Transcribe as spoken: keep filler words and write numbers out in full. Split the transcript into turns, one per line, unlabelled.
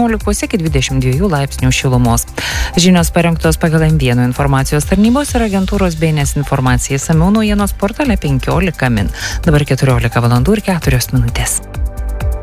aštuoniolikos iki dvidešimt dviejų laipsnių šilumos. Žinios parengtos pagal M vienas informacijos tarnybos ir agentūros B N S informaciją. Išsamiau naujienos portale penkiolika min. Dabar keturiolika valandų ir keturios minutės.